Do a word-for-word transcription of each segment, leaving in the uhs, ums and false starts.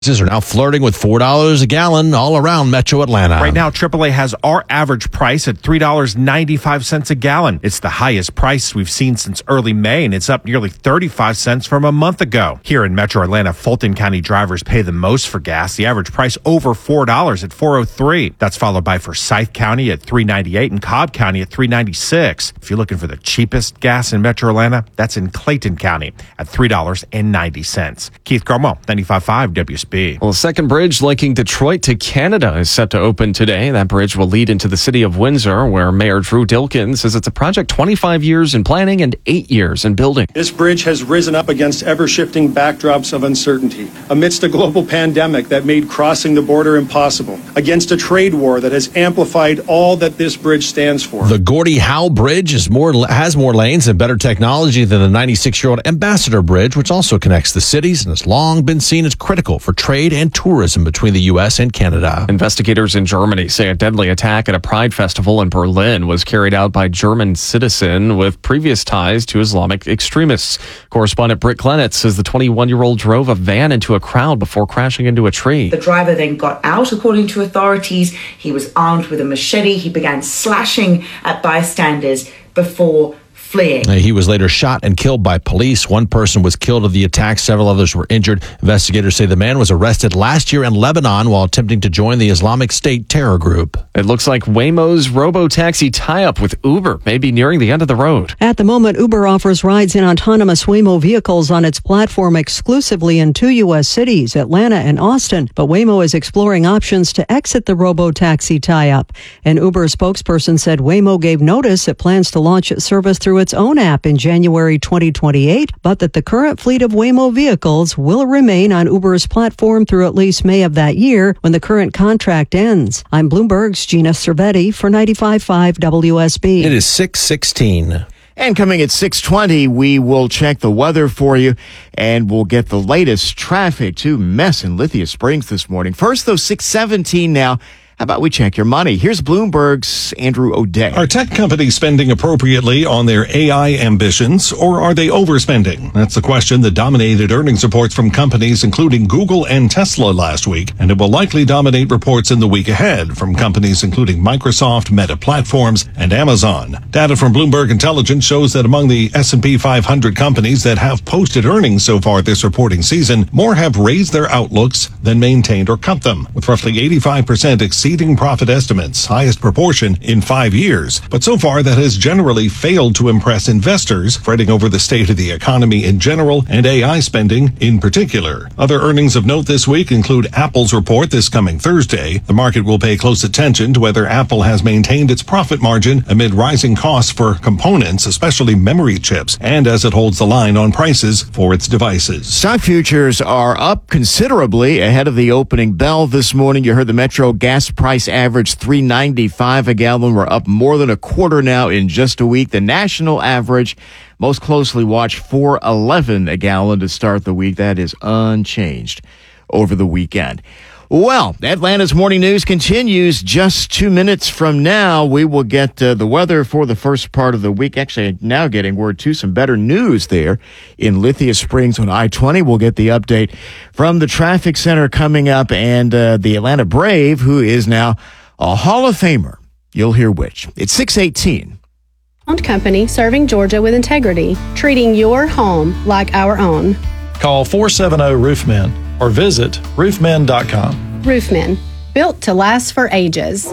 Are now flirting with four dollars a gallon all around Metro Atlanta. Right now, triple A has our average price at three dollars and ninety-five cents a gallon. It's the highest price we've seen since early May, and it's up nearly thirty-five cents from a month ago. Here in Metro Atlanta, Fulton County drivers pay the most for gas. The average price over four dollars at four oh three. That's followed by Forsyth County at three ninety-eight and Cobb County at three ninety-six. If you're looking for the cheapest gas in Metro Atlanta, that's in Clayton County at three dollars and ninety cents. Keith Cromwell, ninety-five point five W S B. Well, the second bridge linking Detroit to Canada is set to open today. That bridge will lead into the city of Windsor, where Mayor Drew Dilkins says it's a project twenty-five years in planning and eight years in building. This bridge has risen up against ever-shifting backdrops of uncertainty, amidst a global pandemic that made crossing the border impossible, against a trade war that has amplified all that this bridge stands for. The Gordie Howe Bridge is more has more lanes and better technology than the ninety-six-year-old Ambassador Bridge, which also connects the cities and has long been seen as critical for trade and tourism between the U S and Canada. Investigators in Germany say a deadly attack at a Pride festival in Berlin was carried out by a German citizen with previous ties to Islamic extremists. Correspondent Britt Glenitz says the twenty-one-year-old drove a van into a crowd before crashing into a tree. The driver then got out, according to authorities. He was armed with a machete. He began slashing at bystanders before fleeing. He was later shot and killed by police. One person was killed in the attack. Several others were injured. Investigators say the man was arrested last year in Lebanon while attempting to join the Islamic State terror group. It looks like Waymo's robo-taxi tie-up with Uber may be nearing the end of the road. At the moment, Uber offers rides in autonomous Waymo vehicles on its platform exclusively in two U S cities, Atlanta and Austin. But Waymo is exploring options to exit the robo-taxi tie-up. An Uber spokesperson said Waymo gave notice it plans to launch its service through its own app in January twenty twenty-eight, but that the current fleet of Waymo vehicles will remain on Uber's platform through at least May of that year when the current contract ends. I'm Bloomberg's Gina Cervetti for ninety-five point five W S B. It is six sixteen. And coming at six twenty, we will check the weather for you, and we'll get the latest traffic to mess in Lithia Springs this morning. First, though, six seventeen now. How about we check your money? Here's Bloomberg's Andrew O'Day. Are tech companies spending appropriately on their A I ambitions, or are they overspending? That's the question that dominated earnings reports from companies including Google and Tesla last week, and it will likely dominate reports in the week ahead from companies including Microsoft, Meta Platforms, and Amazon. Data from Bloomberg Intelligence shows that among the S and P five hundred companies that have posted earnings so far this reporting season, more have raised their outlooks than maintained or cut them, with roughly eighty-five percent exceeding profit estimates, highest proportion in five years. But so far, that has generally failed to impress investors, fretting over the state of the economy in general and A I spending in particular. Other earnings of note this week include Apple's report this coming Thursday. The market will pay close attention to whether Apple has maintained its profit margin amid rising costs for components, especially memory chips, and as it holds the line on prices for its devices. Stock futures are up considerably ahead of the opening bell this morning. You heard the Metro gas price average three ninety-five a gallon. We're up more than a quarter now in just a week. The national average, most closely watched, four eleven a gallon to start the week. That is unchanged over the weekend. Well, Atlanta's morning news continues just two minutes from now. We will get uh, the weather for the first part of the week. Actually, now getting word to some better news there in Lithia Springs on I twenty. We'll get the update from the traffic center coming up, and uh, the Atlanta Brave, who is now a Hall of Famer. You'll hear which. It's six eighteen. Company serving Georgia with integrity, treating your home like our own. Call four seven zero Roofmen or visit roofmen dot com. Roofmen, built to last for ages.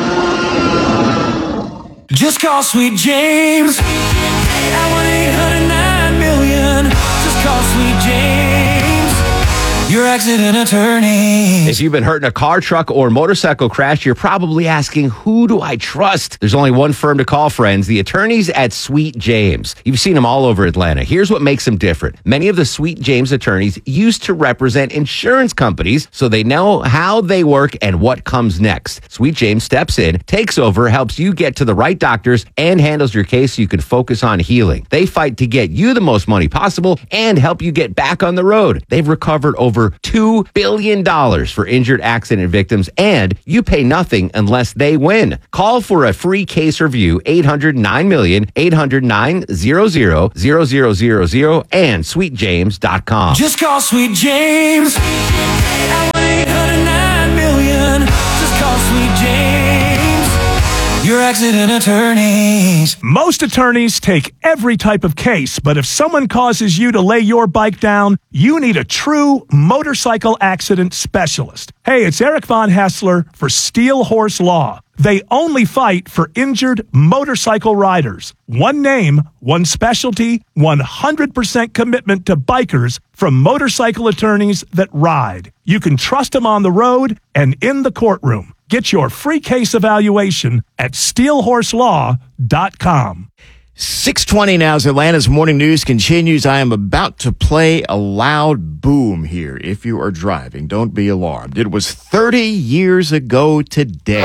Just call Sweet James at one eight hundred nine million. Just call Sweet James, your accident attorney. If you've been hurt in a car, truck, or motorcycle crash, you're probably asking, who do I trust? There's only one firm to call, friends, the attorneys at Sweet James. You've seen them all over Atlanta. Here's what makes them different. Many of the Sweet James attorneys used to represent insurance companies, so they know how they work and what comes next. Sweet James steps in, takes over, helps you get to the right doctors, and handles your case so you can focus on healing. They fight to get you the most money possible and help you get back on the road. They've recovered over two billion dollars for injured accident victims, and you pay nothing unless they win. Call for a free case review, eight hundred nine million, eight hundred nine hundred, zero zero zero zero, and sweet james dot com. Just call Sweet James at one eight hundred nine million. Just call Sweet James, your accident attorneys. Most attorneys take every type of case, but if someone causes you to lay your bike down, you need a true motorcycle accident specialist. Hey, it's Eric Von Hessler for Steel Horse Law. They only fight for injured motorcycle riders. One name, one specialty, one hundred percent commitment to bikers from motorcycle attorneys that ride. You can trust them on the road and in the courtroom. Get your free case evaluation at steel horse law dot com. six twenty now as Atlanta's morning news continues. I am about to play a loud boom here. If you are driving, don't be alarmed. It was thirty years ago today.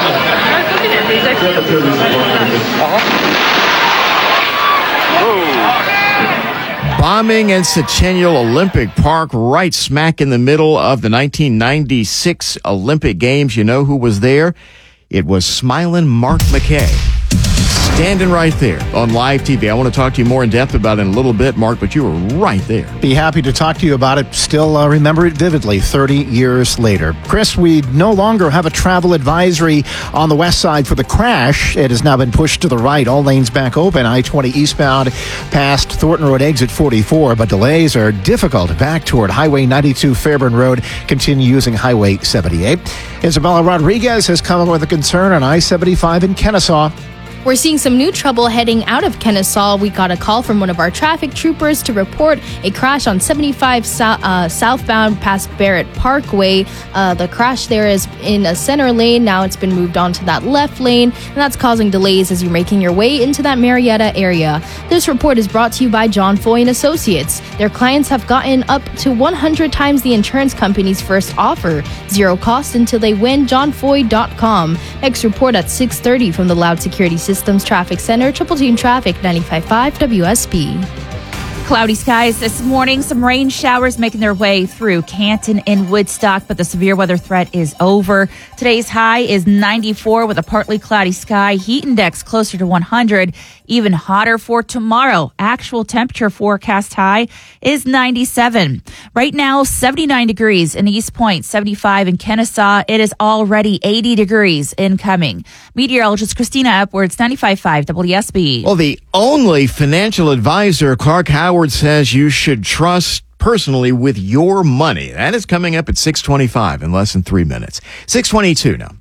Bombing in Centennial Olympic Park, right smack in the middle of the nineteen ninety-six Olympic Games. You know who was there? It was smiling Mark McKay. Standing right there on live T V. I want to talk to you more in depth about it in a little bit, Mark, but you were right there. Be happy to talk to you about it. Still uh, remember it vividly thirty years later. Chris, we no longer have a travel advisory on the west side for the crash. It has now been pushed to the right. All lanes back open. I twenty eastbound past Thornton Road exit forty-four, but delays are difficult back toward Highway ninety-two Fairburn Road. Continue using Highway seventy-eight. Isabella Rodriguez has come up with a concern on I seventy-five in Kennesaw. We're seeing some new trouble heading out of Kennesaw. We got a call from one of our traffic troopers to report a crash on seventy-five so, uh, southbound past Barrett Parkway. Uh, the crash there is in a center lane. Now it's been moved on to that left lane, and that's causing delays as you're making your way into that Marietta area. This report is brought to you by John Foy and Associates. Their clients have gotten up to one hundred times the insurance company's first offer. Zero cost until they win. john foy dot com. Next report at six thirty from the Loud Security Systems Traffic Center, Triple Team Traffic, ninety-five point five W S P. Cloudy skies this morning. Some rain showers making their way through Canton and Woodstock, but the severe weather threat is over. Today's high is ninety-four with a partly cloudy sky. Heat index closer to one hundred. Even hotter for tomorrow. Actual temperature forecast high is ninety-seven. Right now, seventy-nine degrees in East Point, seventy-five in Kennesaw. It is already eighty degrees incoming. Meteorologist Christina Upwards, ninety-five point five W S B. Well, the only financial advisor Clark Howard says you should trust personally with your money. That is coming up at six twenty-five in less than three minutes. six twenty-two now.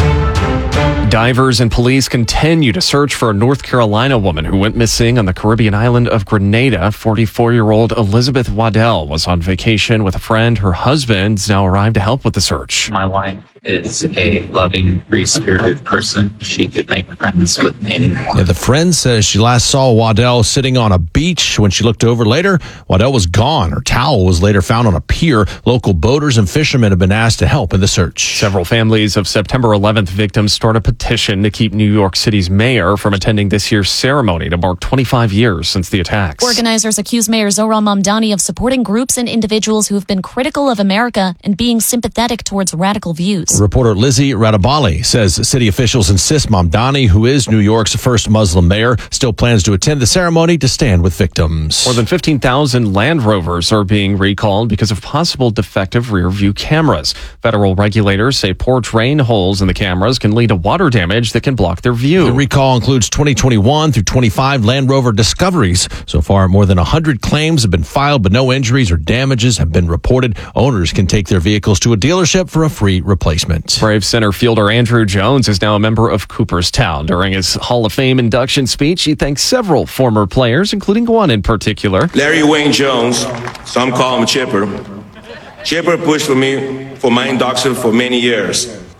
Divers and police continue to search for a North Carolina woman who went missing on the Caribbean island of Grenada. forty-four-year-old Elizabeth Waddell was on vacation with a friend. Her husband's now arrived to help with the search. My wife is a loving, free-spirited person. She could make friends with anyone. Yeah, the friend says she last saw Waddell sitting on a beach. When she looked over later, Waddell was gone. Her towel was later found on a pier. Local boaters and fishermen have been asked to help in the search. Several families of September eleventh victims started a petition to keep New York City's mayor from attending this year's ceremony to mark twenty-five years since the attacks. Organizers accuse Mayor Zohran Mamdani of supporting groups and individuals who have been critical of America and being sympathetic towards radical views. Reporter Lizzie Radabali says city officials insist Mamdani, who is New York's first Muslim mayor, still plans to attend the ceremony to stand with victims. More than fifteen thousand Land Rovers are being recalled because of possible defective rear-view cameras. Federal regulators say poor drain holes in the cameras can lead to water damage that can block their view. The recall includes twenty twenty-one through twenty-five Land Rover discoveries. So far, more than one hundred claims have been filed, but no injuries or damages have been reported. Owners can take their vehicles to a dealership for a free replacement. Brave center fielder Andrew Jones is now a member of Cooperstown. During his Hall of Fame induction speech, he thanked several former players, including one in particular. Larry Wayne Jones, some call him Chipper. Chipper pushed for me for my induction for many years.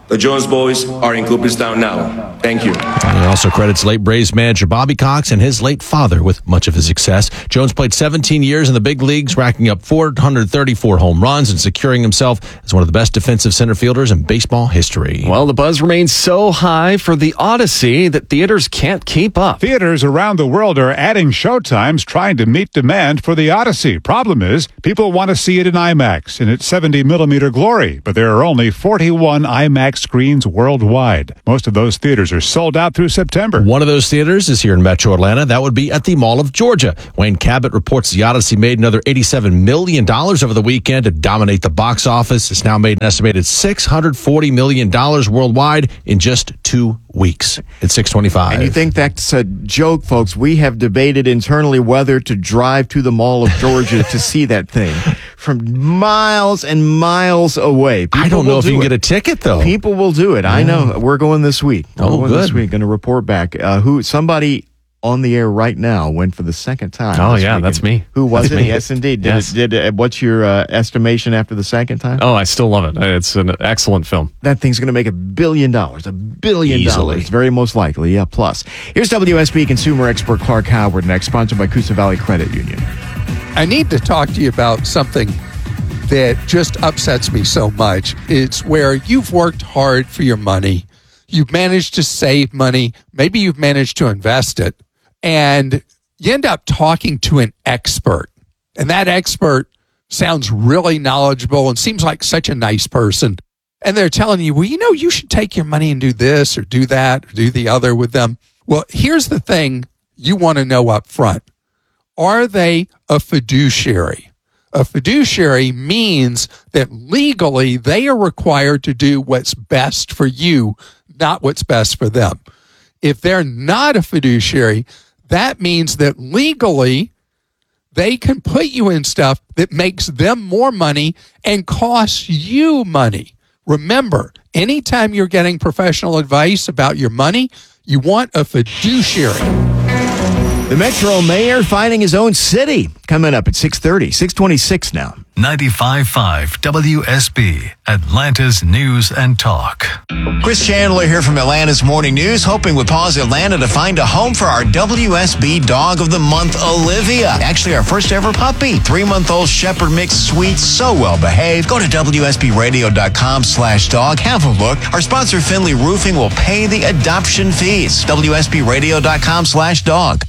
The Jones boys are in Cooperstown now. Thank you. He also credits late Braves manager Bobby Cox and his late father with much of his success. Jones played seventeen years in the big leagues, racking up four hundred thirty-four home runs and securing himself as one of the best defensive center fielders in baseball history. Well, the buzz remains so high for The Odyssey that theaters can't keep up. Theaters around the world are adding showtimes trying to meet demand for The Odyssey. Problem is, people want to see it in IMAX in its seventy millimeter glory, but there are only forty-one IMAX screens worldwide. Most of those theaters are sold out through September. One of those theaters is here in Metro Atlanta. That would be at the Mall of Georgia. Wayne Cabot reports The Odyssey made another eighty-seven million dollars over the weekend to dominate the box office. It's now made an estimated six hundred forty million dollars worldwide in just two weeks. It's six twenty-five. And you think that's a joke, folks? We have debated internally whether to drive to the Mall of Georgia to see that thing from miles and miles away. People I don't know if do you can it. get a ticket, though. People will do it. I know. We're going this week. We're Oh, going good. This week. Going to report back. Uh, who? Somebody on the air right now went for the second time. Oh, this yeah, weekend. that's me. Who was That's it? me. Yes, indeed. Did Yes. it, did uh, what's your uh, estimation after the second time? Oh, I still love it. It's an excellent film. That thing's going to make a billion dollars. A billion Easily. dollars. Very most likely. Yeah, plus. Here's W S B consumer expert Clark Howard next, sponsored by Coosa Valley Credit Union. I need to talk to you about something that just upsets me so much. It's where you've worked hard for your money. You've managed to save money. Maybe you've managed to invest it. And you end up talking to an expert. And that expert sounds really knowledgeable and seems like such a nice person. And they're telling you, well, you know, you should take your money and do this or do that or do the other with them. Well, here's the thing you want to know up front. Are they a fiduciary? A fiduciary means that legally they are required to do what's best for you, not what's best for them. If they're not a fiduciary, that means that legally they can put you in stuff that makes them more money and costs you money. Remember, anytime you're getting professional advice about your money, you want a fiduciary. The Metro Mayor finding his own city. Coming up at six thirty, six twenty-six now. ninety-five point five W S B, Atlanta's News and Talk. Chris Chandler here from Atlanta's Morning News, hoping with Paws Atlanta to find a home for our W S B Dog of the Month, Olivia. Actually, our first ever puppy. Three-month-old Shepherd Mix, sweet, so well behaved. Go to W S B radio dot com slash dog. Have a look. Our sponsor, Finley Roofing, will pay the adoption fees. W S B radio dot com slash dog.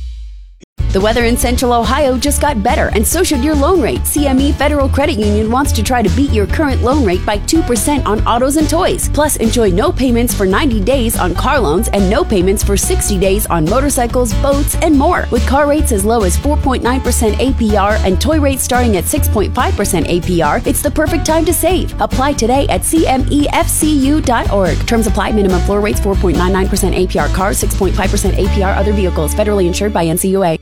The weather in Central Ohio just got better, and so should your loan rate. C M E Federal Credit Union wants to try to beat your current loan rate by two percent on autos and toys. Plus, enjoy no payments for ninety days on car loans and no payments for sixty days on motorcycles, boats, and more. With car rates as low as four point nine percent A P R and toy rates starting at six point five percent A P R, it's the perfect time to save. Apply today at C M E F C U dot org. Terms apply. Minimum floor rates four point nine nine percent A P R cars, six point five percent A P R other vehicles. Federally insured by N C U A.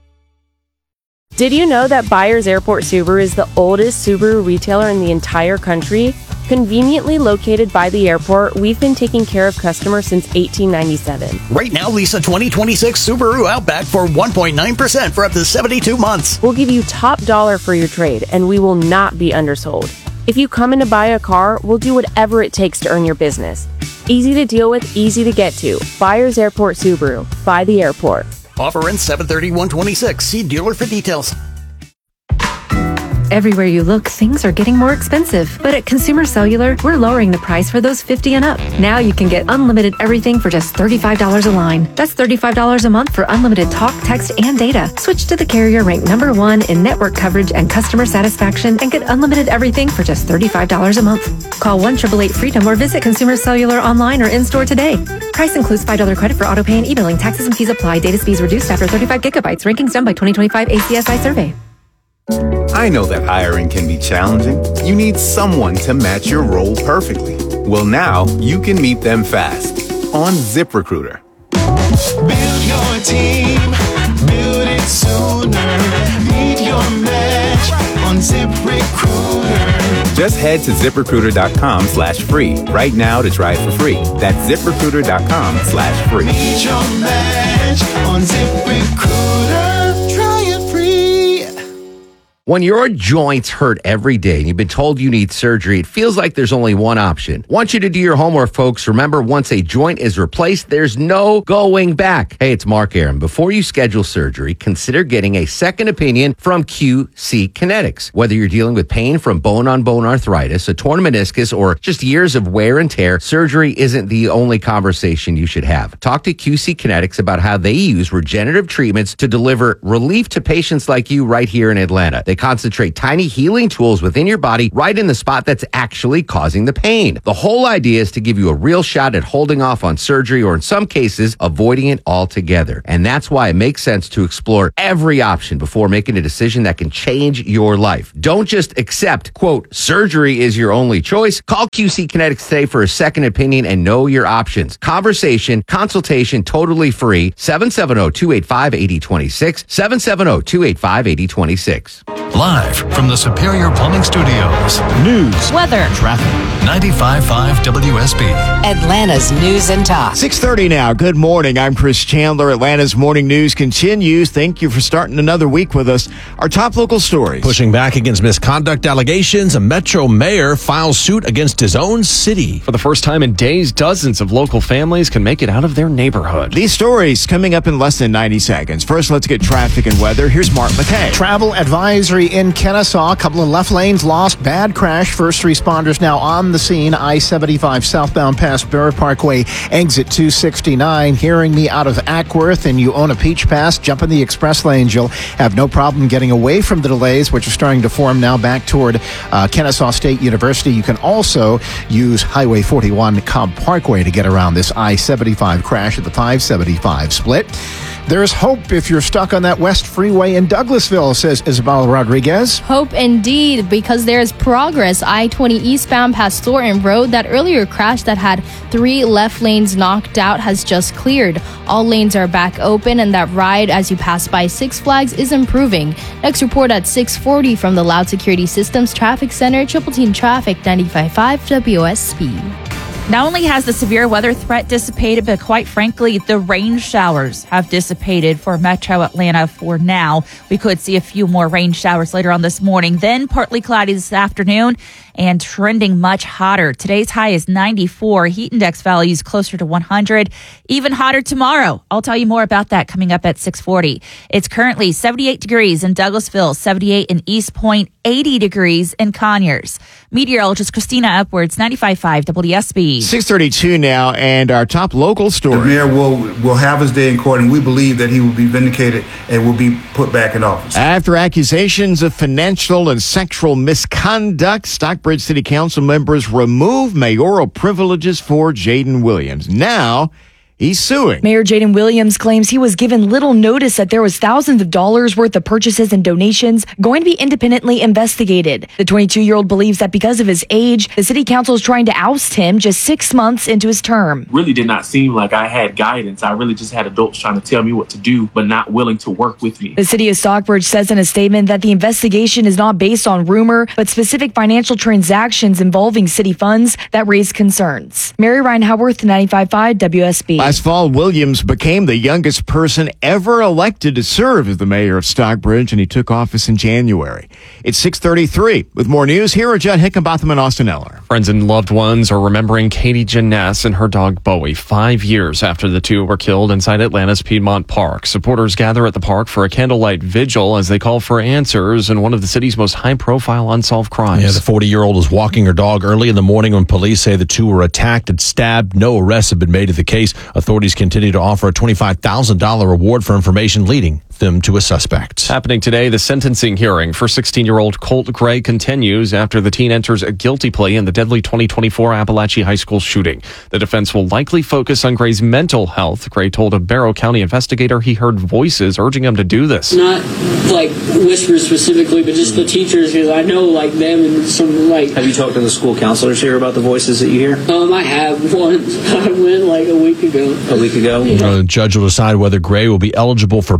Did you know that Byers Airport Subaru is the oldest Subaru retailer in the entire country? Conveniently located by the airport, we've been taking care of customers since eighteen ninety-seven. Right now, lease a twenty twenty-six Subaru Outback for one point nine percent for up to seventy-two months. We'll give you top dollar for your trade, and we will not be undersold. If you come in to buy a car, we'll do whatever it takes to earn your business. Easy to deal with, easy to get to. Byers Airport Subaru. By the airport. Offer ends seven thirty one twenty-six. See dealer for details. Everywhere you look, things are getting more expensive. But at Consumer Cellular, we're lowering the price for those fifty and up. Now you can get unlimited everything for just thirty-five dollars a line. That's thirty-five dollars a month for unlimited talk, text, and data. Switch to the carrier ranked number one in network coverage and customer satisfaction and get unlimited everything for just thirty-five dollars a month. Call one eight eight eight freedom or visit Consumer Cellular online or in-store today. Price includes five dollars credit for auto pay and e-billing. Taxes and fees apply. Data speeds reduced after thirty-five gigabytes. Rankings done by twenty twenty-five A C S I survey. I know that hiring can be challenging. You need someone to match your role perfectly. Well, now you can meet them fast on ZipRecruiter. Build your team, build it sooner. Meet your match on ZipRecruiter. Just head to ZipRecruiter.com slash free right now to try it for free. That's ZipRecruiter.com slash free. Meet your match on ZipRecruiter. Try it free. When your joints hurt every day and you've been told you need surgery, it feels like there's only one option. Want you to do your homework, folks. Remember, once a joint is replaced, there's no going back. Hey, it's Mark Aaron. Before you schedule surgery, consider getting a second opinion from Q C Kinetics. Whether you're dealing with pain from bone-on-bone arthritis, a torn meniscus, or just years of wear and tear, surgery isn't the only conversation you should have. Talk to Q C Kinetics about how they use regenerative treatments to deliver relief to patients like you right here in Atlanta. They concentrate tiny healing tools within your body right in the spot that's actually causing the pain. The whole idea is to give you a real shot at holding off on surgery or in some cases, avoiding it altogether. And that's why it makes sense to explore every option before making a decision that can change your life. Don't just accept, quote, surgery is your only choice. Call Q C Kinetics today for a second opinion and know your options. Conversation, consultation, totally free. seven seven zero, two eight five, eight zero two six. seven seven zero, two eight five, eight zero two six. Live from the Superior Plumbing Studios. News, weather, traffic. ninety-five point five W S B. Atlanta's News and Talk. six thirty now. Good morning. I'm Chris Chandler. Atlanta's Morning News continues. Thank you for starting another week with us. Our top local stories. Pushing back against misconduct allegations, a Metro mayor files suit against his own city. For the first time in days, dozens of local families can make it out of their neighborhood. These stories coming up in less than ninety seconds. First, let's get traffic and weather. Here's Mark McKay. Travel advisory in Kennesaw. A couple of left lanes lost. Bad crash. First responders now on the scene. I seventy-five southbound past Barrett Parkway, exit two sixty-nine. Hearing me out of Ackworth and you own a Peach Pass, jump in the express lanes. You'll have no problem getting away from the delays, which are starting to form now back toward uh, Kennesaw State University. You can also use Highway forty-one Cobb Parkway to get around this I seventy-five crash at the five seventy-five split. There's hope if you're stuck on that West Freeway in Douglasville, says Isabel Rodriguez. Hope indeed, because there's progress. I twenty eastbound past Thornton Road, that earlier crash that had three left lanes knocked out has just cleared. All lanes are back open, and that ride as you pass by Six Flags is improving. Next report at six forty from the Loud Security Systems Traffic Center, Triple Team Traffic, ninety-five point five W S B. Not only has the severe weather threat dissipated, but quite frankly, the rain showers have dissipated for Metro Atlanta for now. We could see a few more rain showers later on this morning, then partly cloudy this afternoon and trending much hotter. Today's high is ninety-four. Heat index values closer to one hundred. Even hotter tomorrow. I'll tell you more about that coming up at six forty. It's currently seventy-eight degrees in Douglasville, seventy-eight in East Point, eighty degrees in Conyers. Meteorologist Christina Upwards, ninety-five point five W S B. six thirty-two now, and our top local story. The mayor will will have his day in court, and we believe that he will be vindicated and will be put back in office. After accusations of financial and sexual misconduct, Stockbridge City Council members remove mayoral privileges for Jaden Williams. Now, he's suing. Mayor Jaden Williams claims he was given little notice that there was thousands of dollars worth of purchases and donations going to be independently investigated. The twenty-two-year-old believes that because of his age, the city council is trying to oust him just six months into his term. Really did not seem like I had guidance. I really just had adults trying to tell me what to do, but not willing to work with me. The city of Stockbridge says in a statement that the investigation is not based on rumor, but specific financial transactions involving city funds that raise concerns. Mary Ryan Howarth, ninety-five point five W S B. Last fall, Williams became the youngest person ever elected to serve as the mayor of Stockbridge, and he took office in January. It's six thirty-three. With more news, here are Judd Hickenbotham and Austin Eller. Friends and loved ones are remembering Katie Janess and her dog Bowie five years after the two were killed inside Atlanta's Piedmont Park. Supporters gather at the park for a candlelight vigil as they call for answers in one of the city's most high-profile unsolved crimes. Yeah, the forty-year-old was walking her dog early in the morning when police say the two were attacked and stabbed. No arrests have been made in the case. Authorities continue to offer a twenty-five thousand dollars reward for information leading them to a suspect. Happening today, the sentencing hearing for sixteen-year-old Colt Gray continues after the teen enters a guilty plea in the deadly twenty twenty-four Appalachia High School shooting. The defense will likely focus on Gray's mental health. Gray told a Barrow County investigator he heard voices urging him to do this. Not like whispers specifically, but just the teachers, because I know like them and some like... Have you talked to the school counselors here about the voices that you hear? Um, I have once. I went like a week ago. A week ago? The judge will decide whether Gray will be eligible for parole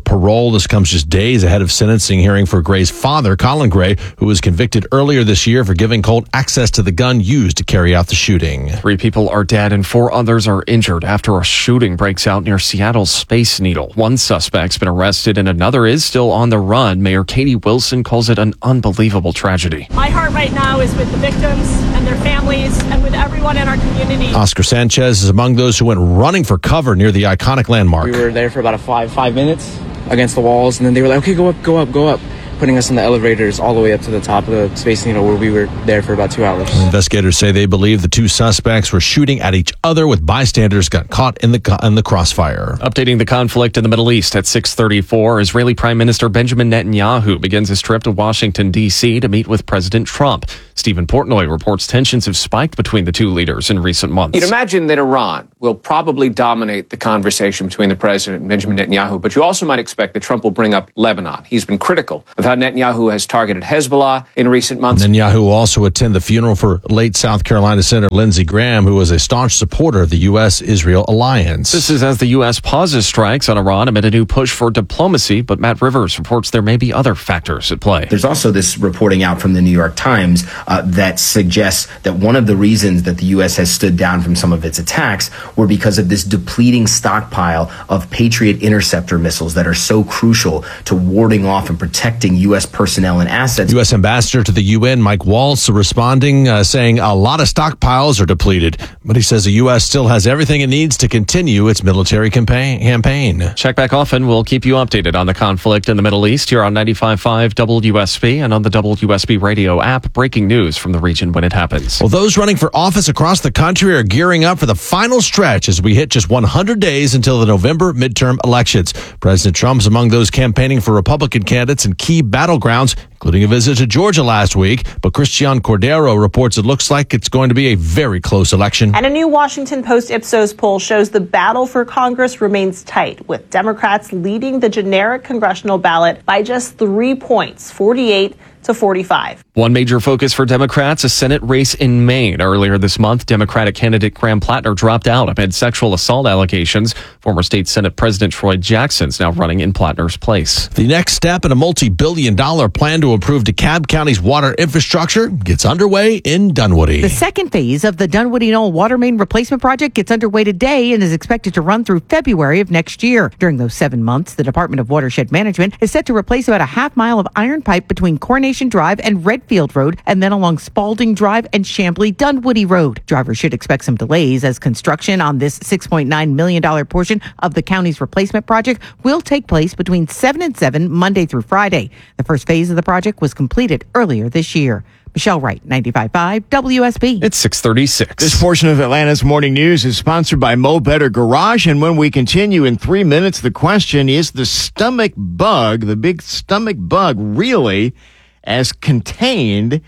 oldest comes just days ahead of sentencing hearing for Gray's father, Colin Gray, who was convicted earlier this year for giving Colt access to the gun used to carry out the shooting. Three people are dead and four others are injured after a shooting breaks out near Seattle's Space Needle. One suspect's been arrested and another is still on the run. Mayor Katie Wilson calls it an unbelievable tragedy. My heart right now is with the victims and their families and with everyone in our community. Oscar Sanchez is among those who went running for cover near the iconic landmark. We were there for about a five five minutes against the walls, and then they were like, okay, go up, go up, go up, putting us in the elevators all the way up to the top of the Space Needle, where we were there for about two hours. Investigators say they believe the two suspects were shooting at each other, with bystanders got caught in the in the crossfire. Updating the conflict in the Middle East at six thirty-four, Israeli Prime Minister Benjamin Netanyahu begins his trip to Washington, D C to meet with President Trump. Stephen Portnoy reports tensions have spiked between the two leaders in recent months. You'd imagine that Iran will probably dominate the conversation between the president and Benjamin Netanyahu, but you also might expect that Trump will bring up Lebanon. He's been critical of how Netanyahu has targeted Hezbollah in recent months. Netanyahu will also attend the funeral for late South Carolina Senator Lindsey Graham, who was a staunch supporter of the U S Israel alliance. This is as the U S pauses strikes on Iran amid a new push for diplomacy, but Matt Rivers reports there may be other factors at play. There's also this reporting out from the New York Times uh, that suggests that one of the reasons that the U S has stood down from some of its attacks were because of this depleting stockpile of Patriot interceptor missiles that are so crucial to warding off and protecting U S personnel and assets. U S Ambassador to the U N, Mike Waltz, responding, uh, saying a lot of stockpiles are depleted, but he says the U S still has everything it needs to continue its military campaign. Check back often. We'll keep you updated on the conflict in the Middle East here on ninety-five point five W S B and on the W S B radio app. Breaking news from the region when it happens. Well, those running for office across the country are gearing up for the final stretch as we hit just one hundred days until the November midterm elections. President Trump's among those campaigning for Republican candidates in key battlegrounds, including a visit to Georgia last week. But Christian Cordero reports it looks like it's going to be a very close election. And a new Washington Post Ipsos poll shows the battle for Congress remains tight, with Democrats leading the generic congressional ballot by just three points, forty-eight to forty-five. One major focus for Democrats, a Senate race in Maine. Earlier this month, Democratic candidate Graham Plattner dropped out amid sexual assault allegations. Former state Senate President Troy Jackson's now running in Plattner's place. The next step in a multi-billion dollar plan to improve DeKalb County's water infrastructure gets underway in Dunwoody. The second phase of the Dunwoody Knoll water main replacement project gets underway today and is expected to run through February of next year. During those seven months, the Department of Watershed Management is set to replace about a half mile of iron pipe between Coronation Drive and Redfield Road, and then along Spalding Drive and Chambly Dunwoody Road. Drivers should expect some delays as construction on this six point nine million dollars portion of the county's replacement project will take place between seven and seven Monday through Friday. The first phase of the project was completed earlier this year. Michelle Wright, ninety-five point five W S B. It's six thirty-six. This portion of Atlanta's Morning News is sponsored by Mo Better Garage. And when we continue in three minutes, the question is the stomach bug, the big stomach bug, really as contained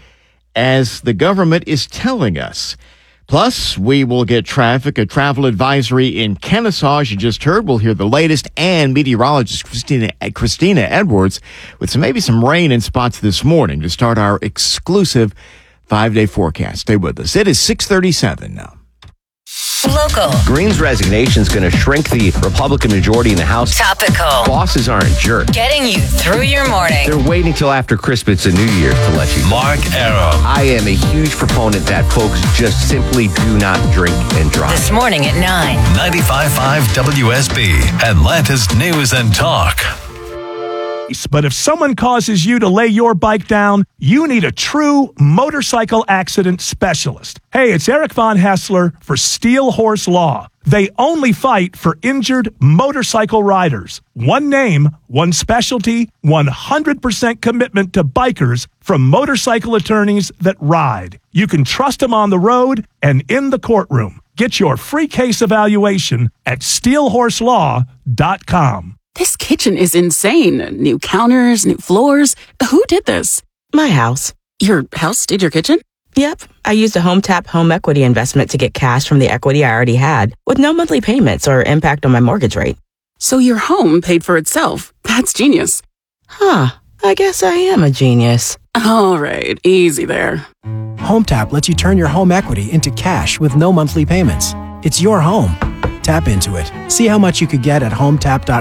as the government is telling us? Plus, we will get traffic, a travel advisory in Kennesaw, as you just heard. We'll hear the latest, and meteorologist Christina, Christina Edwards with some maybe some rain in spots this morning to start our exclusive five-day forecast. Stay with us. It is six thirty-seven now. Local. Green's resignation is going to shrink the Republican majority in the House. Topical. Bosses aren't jerks. Getting you through your morning. They're waiting till after Christmas and New Year's to let you. Mark Arum. I am a huge proponent that folks just simply do not drink and drive. This morning at nine. ninety-five point five W S B, Atlanta's News and Talk. But if someone causes you to lay your bike down, you need a true motorcycle accident specialist. Hey, it's Eric Von Hessler for Steel Horse Law. They only fight for injured motorcycle riders. One name, one specialty, one hundred percent commitment to bikers from motorcycle attorneys that ride. You can trust them on the road and in the courtroom. Get your free case evaluation at steel horse law dot com. This kitchen is insane. New counters, new floors. Who did this? My house. Your house did your kitchen? Yep. I used a HomeTap home equity investment to get cash from the equity I already had with no monthly payments or impact on my mortgage rate. So your home paid for itself. That's genius. Huh. I guess I am a genius. All right. Easy there. HomeTap lets you turn your home equity into cash with no monthly payments. It's your home. Tap into it. See how much you could get at home tap dot com.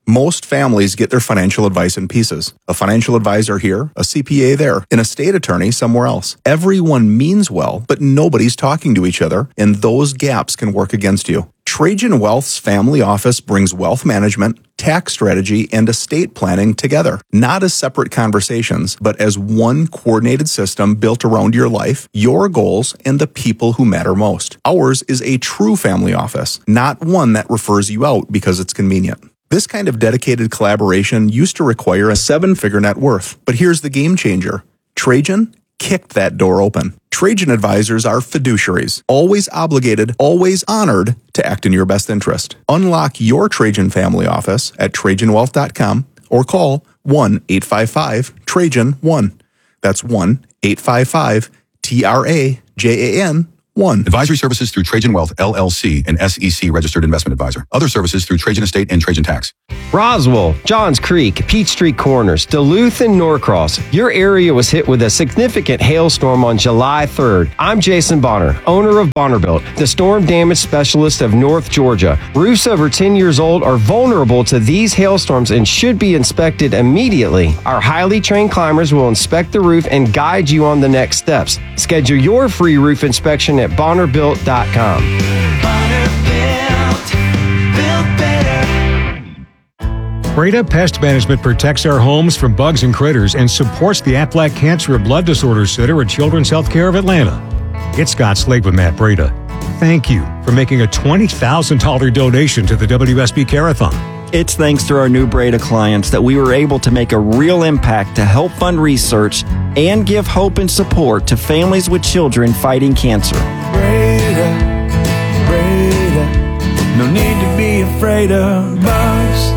Most families get their financial advice in pieces. A financial advisor here, a C P A there, an estate attorney somewhere else. Everyone means well, but nobody's talking to each other, and those gaps can work against you. Trajan Wealth's family office brings wealth management, tax strategy, and estate planning together, not as separate conversations, but as one coordinated system built around your life, your goals, and the people who matter most. Ours is a true family office, not one that refers you out because it's convenient. This kind of dedicated collaboration used to require a seven-figure net worth, but here's the game changer. Trajan kicked that door open. Trajan advisors are fiduciaries, always obligated, always honored to act in your best interest. Unlock your Trajan family office at Trajan Wealth dot com or call one eight five five Trajan one. That's one eight five five T R A J A N one. Advisory services through Trajan Wealth, L L C, an S E C registered investment advisor. Other services through Trajan Estate and Trajan Tax. Roswell, Johns Creek, Peachtree Corners, Duluth, and Norcross. Your area was hit with a significant hailstorm on July third. I'm Jason Bonner, owner of Bonnerbuilt, the storm damage specialist of North Georgia. Roofs over ten years old are vulnerable to these hailstorms and should be inspected immediately. Our highly trained climbers will inspect the roof and guide you on the next steps. Schedule your free roof inspection at Bonner Built dot com. Breda Pest Management protects our homes from bugs and critters and supports the Aflac Cancer and Blood Disorders Center at Children's Healthcare of Atlanta. It's Scott Slade with Matt Breda. Thank you for making a twenty thousand dollars donation to the W S B Care-a-thon. It's thanks to our new Breda clients that we were able to make a real impact to help fund research and give hope and support to families with children fighting cancer. Breda, Breda, no need to be afraid of bugs.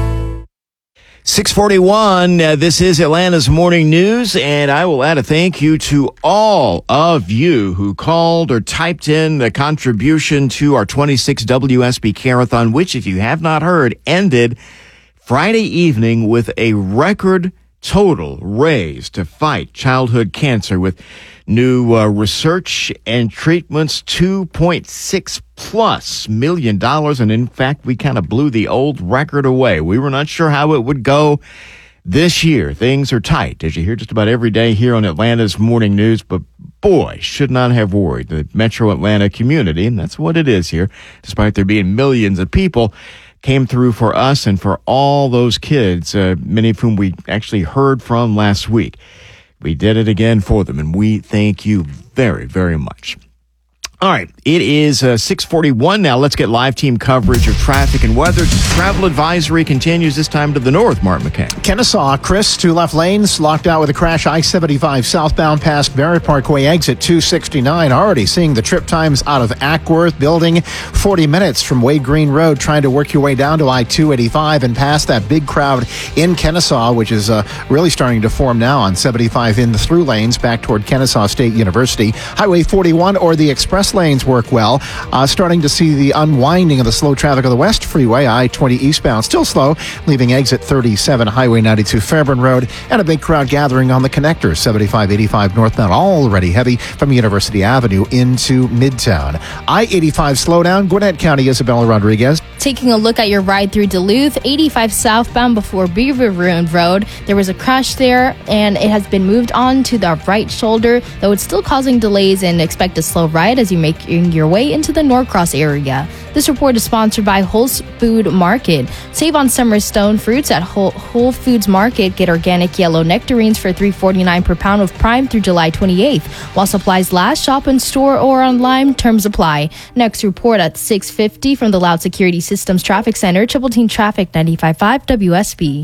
six forty-one, uh, this is Atlanta's Morning News, and I will add a thank you to all of you who called or typed in the contribution to our twenty-six W S B Care-a-thon, which, if you have not heard, ended Friday evening with a record total raised to fight childhood cancer with new uh, research and treatments, two point six plus million dollars. And in fact, we kind of blew the old record away. We were not sure how it would go this year. Things are tight, as you hear just about every day here on Atlanta's Morning News. But boy, should not have worried. The Metro Atlanta community, and that's what it is here, despite there being millions of people, came through for us and for all those kids, uh, many of whom we actually heard from last week. We did it again for them, and we thank you very, very much. All right, it is uh, six forty-one now. Let's get live team coverage of traffic and weather. Travel advisory continues this time to the north, Mark McKay. Kennesaw, Chris, two left lanes, locked out with a crash. I seventy-five southbound past Barrett Parkway, exit two sixty-nine. Already seeing the trip times out of Ackworth building. forty minutes from Wade Green Road, trying to work your way down to I two eighty-five and past that big crowd in Kennesaw, which is uh, really starting to form now on seventy-five in the through lanes back toward Kennesaw State University. Highway forty-one or the express lanes work well. Uh, starting to see the unwinding of the slow traffic of the West Freeway, I twenty eastbound, still slow, leaving exit thirty-seven, Highway ninety-two Fairburn Road, and a big crowd gathering on the connectors, seventy-five eighty-five northbound, already heavy from University Avenue into Midtown. I eighty-five slowdown, Gwinnett County, Isabella Rodriguez. Taking a look at your ride through Duluth, eighty-five southbound before Beaver Ruin Road. There was a crash there, and it has been moved on to the right shoulder, though it's still causing delays, and expect a slow ride as you make your way into the Norcross area. This report is sponsored by Whole Food Market. Save on summer stone fruits at Whole, Whole Foods Market. Get organic yellow nectarines for three forty-nine per pound with Prime through July twenty-eighth. While supplies last, shop in store or online. Terms apply. Next report at six fifty from the Loud Security Systems Traffic Center. Triple Team Traffic ninety-five point five W S B.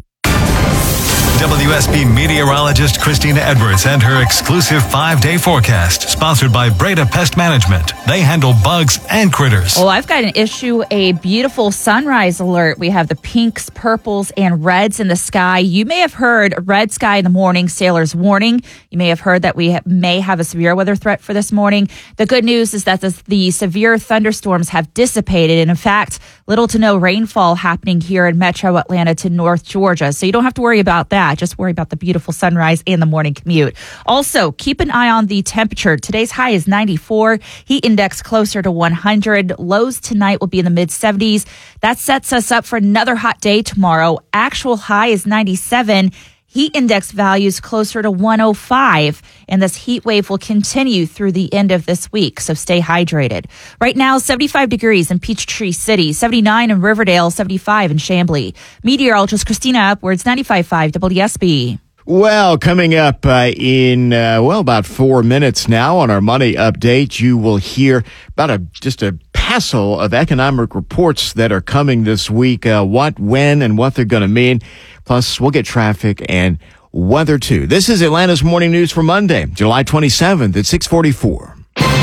W S B meteorologist Christina Edwards and her exclusive five-day forecast, sponsored by Breda Pest Management. They handle bugs and critters. Well, I've got an issue, a beautiful sunrise alert. We have the pinks, purples, and reds in the sky. You may have heard red sky in the morning, sailor's warning. You may have heard that we may have a severe weather threat for this morning. The good news is that the, the severe thunderstorms have dissipated. And in fact, little to no rainfall happening here in Metro Atlanta to North Georgia. So you don't have to worry about that. yeah, just worry about the beautiful sunrise and the morning commute. Also, keep an eye on the temperature. Today's high is ninety-four. Heat index closer to one hundred. Lows tonight will be in the mid seventies. That sets us up for another hot day tomorrow. Actual high is ninety-seven. Heat index values closer to one oh five, and this heat wave will continue through the end of this week, so stay hydrated. Right now, seventy-five degrees in Peachtree City, seventy-nine in Riverdale, seventy-five in Chamblee. Meteorologist Christina Upwards, ninety-five point five W S B. Well, coming up uh, in, uh, well, about four minutes now on our Money Update, you will hear about a just a passel of economic reports that are coming this week, uh, what, when, and what they're going to mean. Plus, we'll get traffic and weather, too. This is Atlanta's Morning News for Monday, July twenty-seventh at six forty-four.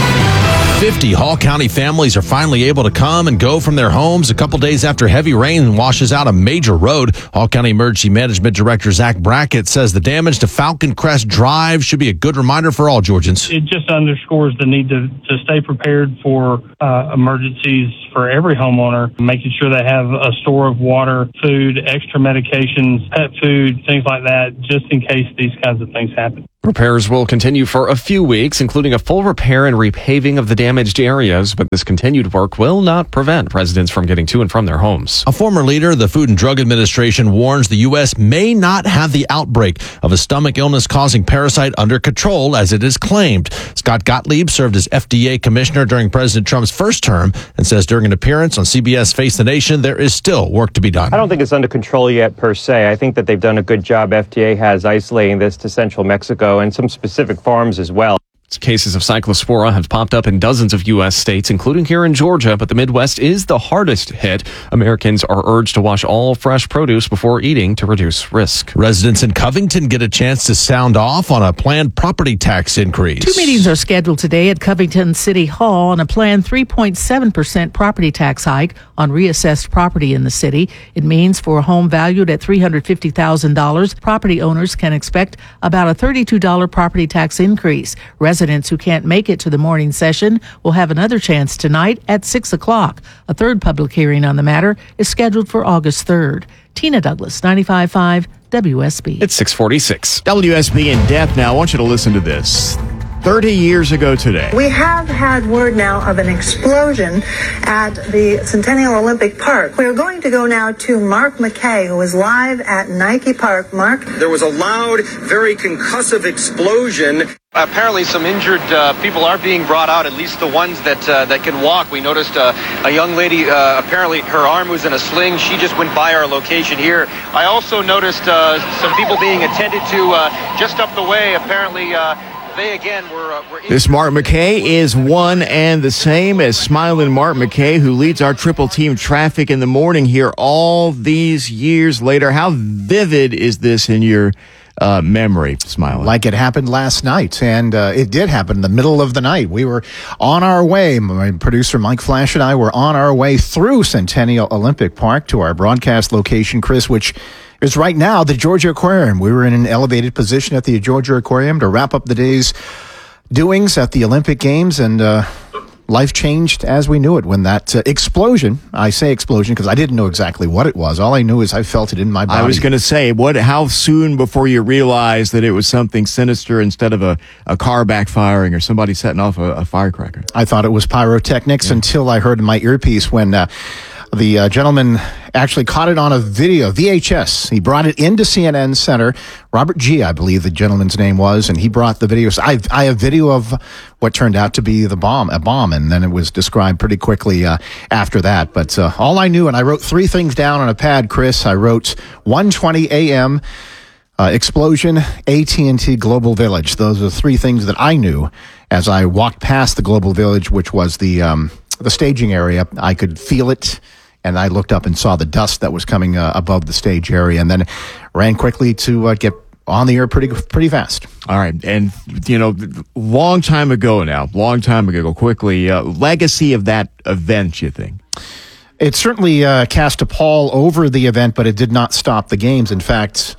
fifty Hall County families are finally able to come and go from their homes a couple days after heavy rain washes out a major road. Hall County Emergency Management Director Zach Brackett says the damage to Falcon Crest Drive should be a good reminder for all Georgians. It just underscores the need to, to stay prepared for uh, emergencies for every homeowner, making sure they have a store of water, food, extra medications, pet food, things like that, just in case these kinds of things happen. Repairs will continue for a few weeks, including a full repair and repaving of the damaged areas, but this continued work will not prevent residents from getting to and from their homes. A former leader of the Food and Drug Administration warns the U S may not have the outbreak of a stomach illness causing parasite under control as it is claimed. Scott Gottlieb served as F D A commissioner during President Trump's first term and says during an appearance on C B S Face the Nation, there is still work to be done. I don't think it's under control yet per se. I think that they've done a good job, F D A has, isolating this to central Mexico and some specific farms as well. Cases of cyclospora have popped up in dozens of U S states, including here in Georgia, but the Midwest is the hardest hit. Americans are urged to wash all fresh produce before eating to reduce risk. Residents in Covington get a chance to sound off on a planned property tax increase. Two meetings are scheduled today at Covington City Hall on a planned three point seven percent property tax hike on reassessed property in the city. It means for a home valued at three hundred fifty thousand dollars, property owners can expect about a thirty-two dollars property tax increase. Residents who can't make it to the morning session will have another chance tonight at six o'clock. A third public hearing on the matter is scheduled for August third. Tina Douglas, ninety-five point five W S B. It's six forty-six. W S B in depth now. I want you to listen to this. thirty years ago today. We have had word now of an explosion at the Centennial Olympic Park. We're going to go now to Mark McKay, who is live at Nike Park. Mark? There was a loud, very concussive explosion. Apparently some injured uh, people are being brought out, at least the ones that uh, that can walk. We noticed uh, a young lady, uh, apparently her arm was in a sling. She just went by our location here. I also noticed uh, some people being attended to uh, just up the way. Apparently uh, they again were... Uh, were this Mark McKay is one and the same as Smiling Mark McKay, who leads our triple team traffic in the morning here all these years later. How vivid is this in your Uh, memory, Smiling? Like it happened last night, and uh, it did happen in the middle of the night. We were on our way. My producer Mike Flash and I were on our way through Centennial Olympic Park to our broadcast location, Chris, which is right now the Georgia Aquarium. We were in an elevated position at the Georgia Aquarium to wrap up the day's doings at the Olympic Games, and uh, life changed as we knew it when that uh, explosion, I say explosion because I didn't know exactly what it was. All I knew is I felt it in my body. I was going to say, what? How soon before you realized that it was something sinister instead of a, a car backfiring or somebody setting off a, a firecracker? I thought it was pyrotechnics yeah. until I heard in my earpiece when uh, the uh, gentleman actually caught it on a video, V H S. He brought it into C N N Center. Robert G., I believe the gentleman's name was, and he brought the video. So I, I have video of what turned out to be the bomb, a bomb, and then it was described pretty quickly uh, after that. But uh, all I knew, and I wrote three things down on a pad, Chris. I wrote one twenty a.m., uh, explosion, A T and T Global Village. Those are the three things that I knew as I walked past the Global Village, which was the um, the staging area. I could feel it. And I looked up and saw the dust that was coming uh, above the stage area, and then ran quickly to uh, get on the air pretty pretty fast. All right. And, you know, long time ago now, long time ago, quickly, uh, legacy of that event, you think? It certainly uh, cast a pall over the event, but it did not stop the games. In fact,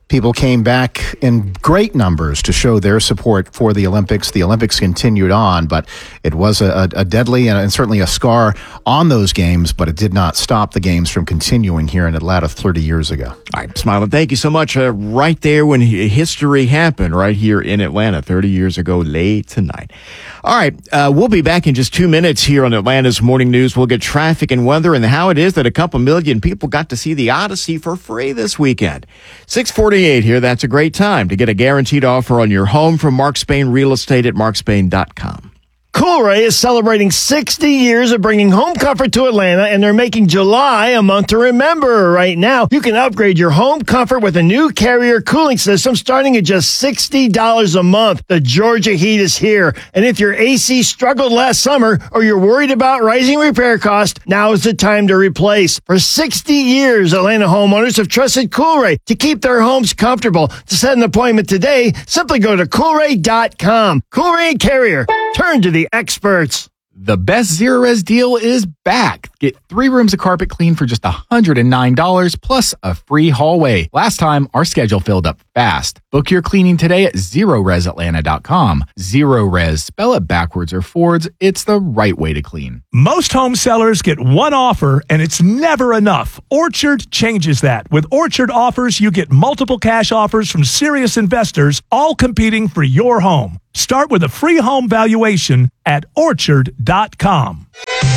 People came back in great numbers to show their support for the Olympics. The Olympics continued on, but it was a, a deadly and certainly a scar on those games, but it did not stop the games from continuing here in Atlanta thirty years ago. All right, Smiley, thank you so much. Uh, right there when history happened, right here in Atlanta thirty years ago, late tonight. All right, uh, we'll be back in just two minutes here on Atlanta's Morning News. We'll get traffic and weather and how it is that a couple million people got to see the Odyssey for free this weekend. six forty-eight here. That's a great time to get a guaranteed offer on your home from Mark Spain Real Estate at mark spain dot com. Coolray is celebrating sixty years of bringing home comfort to Atlanta, and they're making July a month to remember. Right now, you can upgrade your home comfort with a new Carrier cooling system starting at just sixty dollars a month. The Georgia heat is here, and if your A C struggled last summer or you're worried about rising repair costs, now is the time to replace. For sixty years, Atlanta homeowners have trusted Coolray to keep their homes comfortable. To set an appointment today, simply go to coolray dot com. Coolray and Carrier. Turn to the experts. The best Zero Res deal is back. Get three rooms of carpet clean for just one hundred nine dollars plus a free hallway. Last time, our schedule filled up fast. Book your cleaning today at zero res atlanta dot com. Zero Res, spell it backwards or forwards. It's the right way to clean. Most home sellers get one offer, and it's never enough. Orchard changes that. With Orchard offers, you get multiple cash offers from serious investors, all competing for your home. Start with a free home valuation at orchard dot com.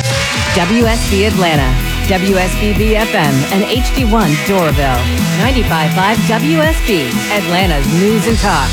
W S B Atlanta, W S B B F M, and H D one Doraville. ninety-five point five W S B, Atlanta's News and Talk.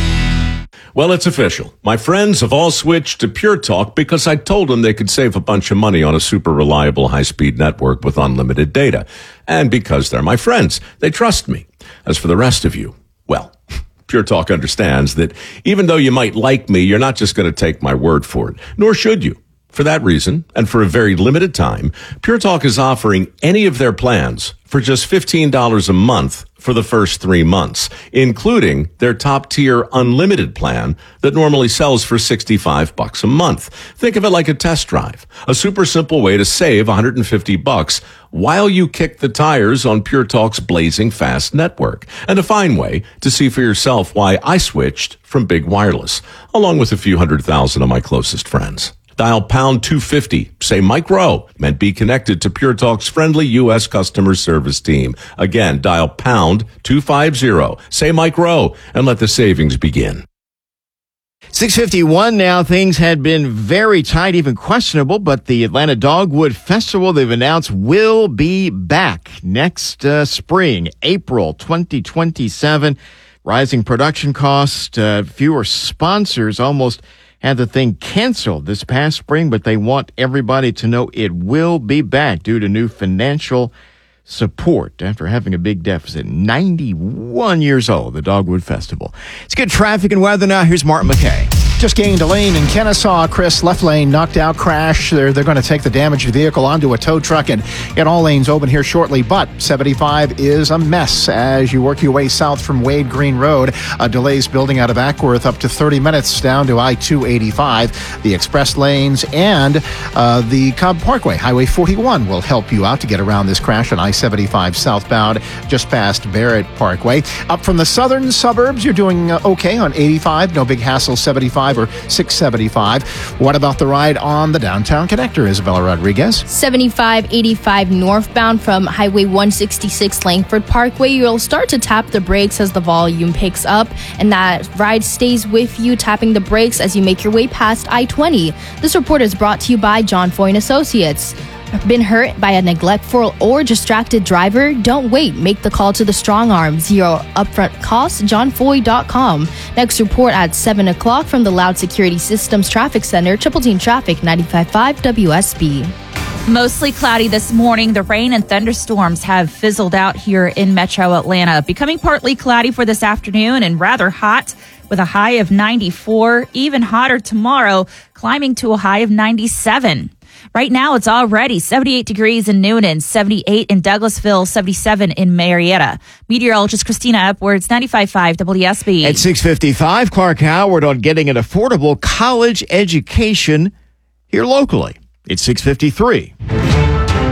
Well, it's official. My friends have all switched to Pure Talk because I told them they could save a bunch of money on a super reliable high-speed network with unlimited data. And because they're my friends, they trust me. As for the rest of you, well, Pure Talk understands that even though you might like me, you're not just going to take my word for it, nor should you. For that reason, and for a very limited time, Pure Talk is offering any of their plans for just fifteen dollars a month for the first three months, including their top-tier unlimited plan that normally sells for sixty-five bucks a month. Think of it like a test drive, a super simple way to save one hundred fifty bucks while you kick the tires on Pure Talk's blazing fast network, and a fine way to see for yourself why I switched from Big Wireless, along with a few hundred thousand of my closest friends. Dial pound two fifty, say Mike Rowe, and be connected to Pure Talk's friendly U S customer service team. Again, dial pound two fifty, say Mike Rowe, and let the savings begin. six fifty-one now. Things had been very tight, even questionable, but the Atlanta Dogwood Festival, they've announced, will be back next uh, spring, April twenty twenty-seven. Rising production costs, uh, fewer sponsors, almost had the thing canceled this past spring, but they want everybody to know it will be back due to new financial support after having a big deficit. ninety-one years old, the Dogwood Festival. It's good traffic and weather now. Here's Martin McKay. Just gained a lane in Kennesaw. Chris, left lane knocked out, crash. They're, they're going to take the damaged vehicle onto a tow truck and get all lanes open here shortly. But seventy-five is a mess as you work your way south from Wade Green Road. Uh, delays building out of Ackworth up to thirty minutes down to I two eighty-five. The express lanes and uh, the Cobb Parkway, Highway forty-one, will help you out to get around this crash on I seventy-five southbound just past Barrett Parkway. Up from the southern suburbs, you're doing uh, okay on eighty-five. No big hassle, seventy-five or six seventy-five. What about the ride on the downtown connector, Isabella Rodriguez? seventy-five eighty-five northbound from Highway one sixty-six Langford Parkway. You'll start to tap the brakes as the volume picks up, and that ride stays with you, tapping the brakes as you make your way past I twenty. This report is brought to you by John Foy and Associates. Been hurt by a neglectful or distracted driver? Don't wait. Make the call to the Strong Arm. Zero upfront cost. john foy dot com. Next report at seven o'clock from the Loud Security Systems Traffic Center. Triple Team Traffic, ninety-five point five W S B. Mostly cloudy this morning. The rain and thunderstorms have fizzled out here in Metro Atlanta. Becoming partly cloudy for this afternoon and rather hot with a high of ninety-four. Even hotter tomorrow, climbing to a high of ninety-seven. Right now, it's already seventy-eight degrees in Noonan, seventy-eight in Douglasville, seventy-seven in Marietta. Meteorologist Christina Edwards, ninety-five point five W S B. At six fifty-five, Clark Howard on getting an affordable college education here locally. It's six fifty-three.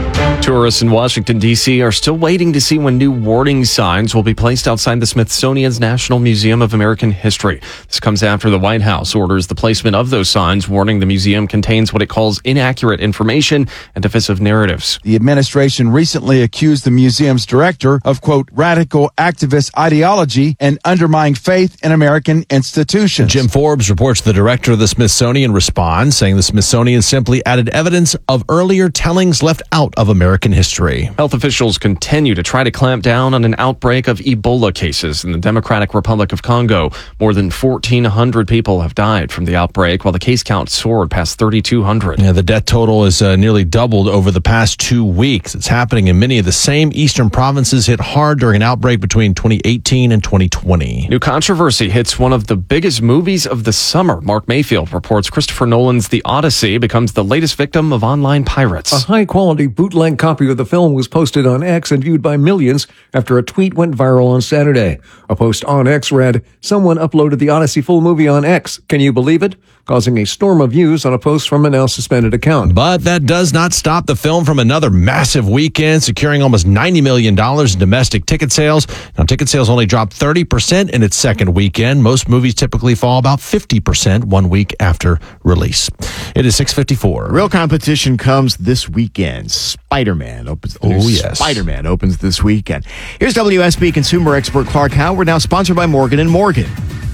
Tourists in Washington, D C are still waiting to see when new warning signs will be placed outside the Smithsonian's National Museum of American History. This comes after the White House orders the placement of those signs, warning the museum contains what it calls inaccurate information and divisive narratives. The administration recently accused the museum's director of, quote, radical activist ideology and undermining faith in American institutions. Jim Forbes reports the director of the Smithsonian responds, saying the Smithsonian simply added evidence of earlier tellings left out of American history. Health officials continue to try to clamp down on an outbreak of Ebola cases in the Democratic Republic of Congo. More than fourteen hundred people have died from the outbreak, while the case count soared past thirty-two hundred. Yeah, the death total is uh, nearly doubled over the past two weeks. It's happening in many of the same eastern provinces hit hard during an outbreak between twenty eighteen and twenty twenty. New controversy hits one of the biggest movies of the summer. Mark Mayfield reports Christopher Nolan's The Odyssey becomes the latest victim of online pirates. A high-quality bootleg copy of the film was posted on X and viewed by millions after a tweet went viral on Saturday. A post on X read, "Someone uploaded the Odyssey full movie on X. Can you believe it?" Causing a storm of views on a post from a now suspended account. But that does not stop the film from another massive weekend, securing almost ninety million dollars in domestic ticket sales. Now, ticket sales only dropped thirty percent in its second weekend. Most movies typically fall about fifty percent one week after release. It is six fifty-four. Real competition comes this weekend. Spider-Man opens. Oh, yes. Spider-Man opens this weekend. Here's W S B consumer expert Clark Howard, now sponsored by Morgan and Morgan.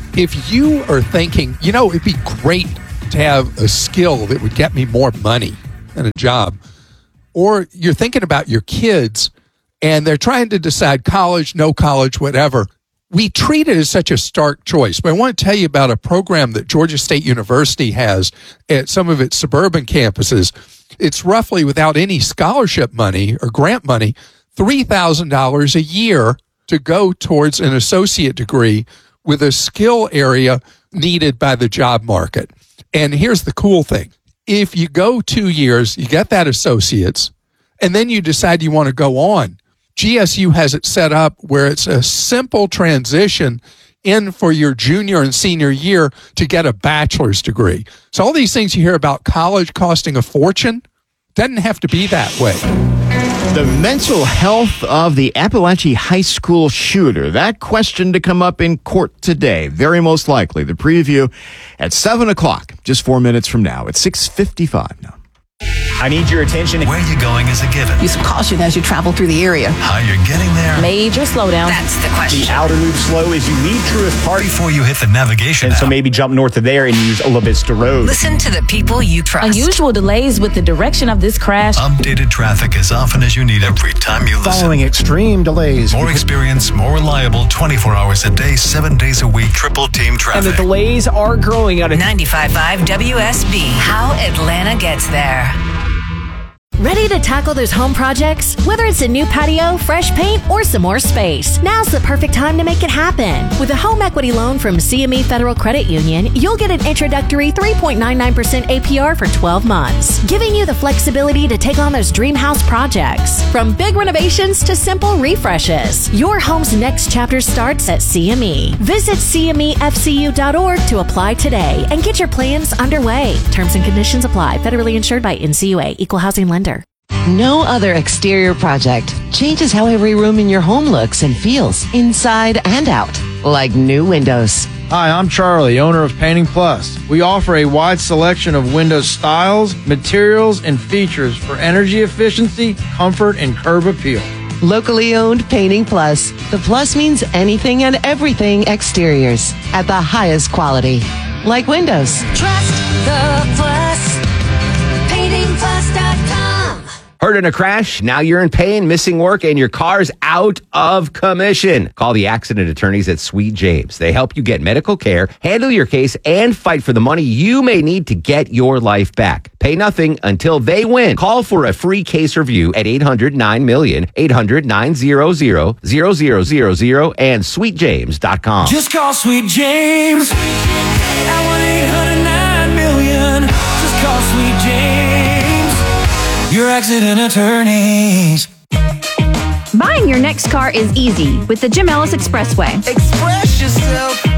If you are thinking, you know, it'd be great to have a skill that would get me more money and a job, or you're thinking about your kids and they're trying to decide college, no college, whatever, we treat it as such a stark choice. But I want to tell you about a program that Georgia State University has at some of its suburban campuses. It's roughly, without any scholarship money or grant money, three thousand dollars a year to go towards an associate degree with a skill area needed by the job market. And here's the cool thing. If you go two years, you get that associate's, and then you decide you want to go on, G S U has it set up where it's a simple transition in for your junior and senior year to get a bachelor's degree. So all these things you hear about college costing a fortune, doesn't have to be that way. The mental health of the Appalachia High School shooter. That question to come up in court today. Very most likely. The preview at seven o'clock, just four minutes from now. It's six fifty-five now. I need your attention. Where you're going is a given. Use caution as you travel through the area. How you're getting there. Major slowdown. That's the question. The outer loop slow as you leave Truist Park. Before you hit the navigation And app. so maybe jump north of there and use Ola Vista Road. Listen to the people you trust. Unusual delays with the direction of this crash. Updated traffic as often as you need every time you listen. Following extreme delays. More experience, more reliable, twenty-four hours a day, seven days a week, triple team traffic. And the delays are growing out of ninety-five point five W S B. How Atlanta gets there. Ready to tackle those home projects? Whether it's a new patio, fresh paint, or some more space, now's the perfect time to make it happen. With a home equity loan from C M E Federal Credit Union, you'll get an introductory three point nine nine percent A P R for twelve months, giving you the flexibility to take on those dream house projects. From big renovations to simple refreshes, your home's next chapter starts at C M E. Visit C M E F C U dot org to apply today and get your plans underway. Terms and conditions apply. Federally insured by N C U A. Equal housing lender. No other exterior project changes how every room in your home looks and feels, inside and out, like new windows. Hi, I'm Charlie, owner of Painting Plus. We offer a wide selection of window styles, materials, and features for energy efficiency, comfort, and curb appeal. Locally owned Painting Plus. The plus means anything and everything exteriors at the highest quality, like windows. Trust the Plus. painting plus dot com. Hurt in a crash? Now you're in pain, missing work, and your car's out of commission. Call the accident attorneys at Sweet James. They help you get medical care, handle your case, and fight for the money you may need to get your life back. Pay nothing until they win. Call for a free case review at eight hundred nine million, eight hundred nine hundred, zero zero zero zero, and sweet james dot com. Just call Sweet James at one eight hundred nine million. Just call Sweet James, your accident attorneys. Buying your next car is easy with the Jim Ellis Expressway. Express yourself.